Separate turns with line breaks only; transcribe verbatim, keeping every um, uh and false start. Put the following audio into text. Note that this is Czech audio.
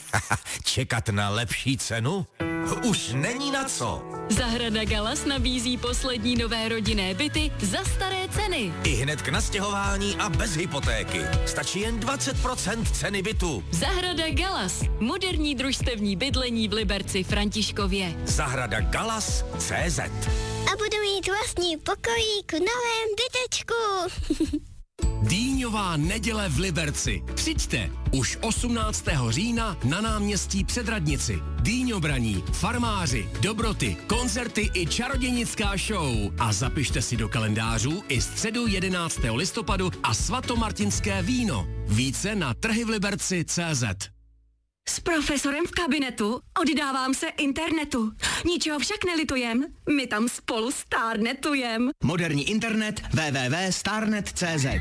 Čekat na lepší cenu? Už není na co.
Zahrada Galas nabízí poslední nové rodinné byty za staré ceny.
I hned k nastěhování a bez hypotéky. Stačí jen dvacet procent ceny bytu.
Zahrada Galas. Moderní družstevní bydlení v Liberci Františkově.
Zahrada Galas tečka cé zet.
A budu mít vlastní pokojík v novém bytečku.
Dýňová neděle v Liberci. Přijďte už osmnáctého října na náměstí před radnici. Dýňobraní, farmáři, dobroty, koncerty i čarodějnická show. A zapište si do kalendářů i středu jedenáctého listopadu a svatomartinské víno. Více na trhy v Liberci tečka cé zet.
S profesorem v kabinetu oddávám se internetu. Ničeho však nelitujem, my tam spolu stárnetujem.
Moderní internet w w w tečka starnet tečka cé zet.